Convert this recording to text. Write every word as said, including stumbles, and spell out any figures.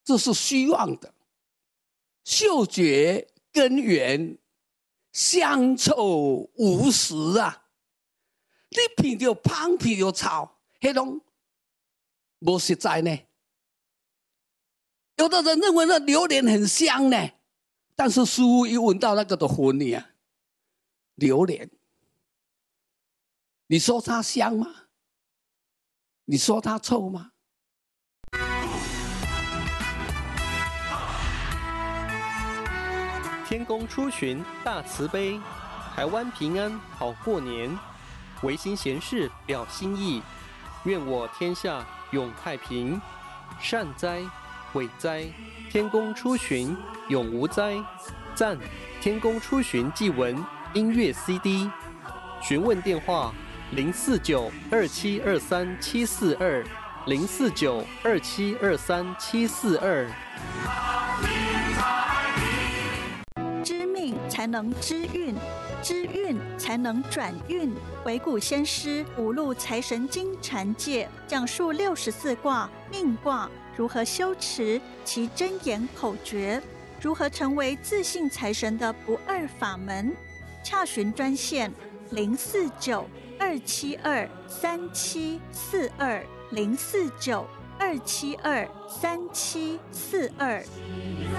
这是虚妄的。嗅觉根源，香臭无实啊！你闻到香，闻到臭，那拢不实在呢。有的人认为那榴莲很香呢，但是似乎一闻到那个都昏你啊。榴莲，你说它香吗？你说它臭吗？ 天公出巡大慈悲，台湾平安好过年。唯心闲事了心意，愿我天下永太平。善哉，伟哉，天公出巡永无灾。赞，天公出巡祭文音乐 C D。询问电话：零四九二七二三七四二，零四九二七二三七四二。 知命才能知运，知运才能转运。惟古先师五路财神经禅界讲述六十四卦命卦如何修持其真言口诀，如何成为自信财神的不二法门。洽询专线零四九二七二三七四二，零四九二七二三七四二。